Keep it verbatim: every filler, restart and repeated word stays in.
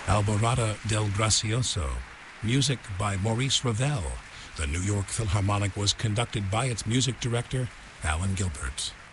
Alborada del Gracioso, music by Maurice Ravel. The New York Philharmonic was conducted by its music director, Alan Gilbert.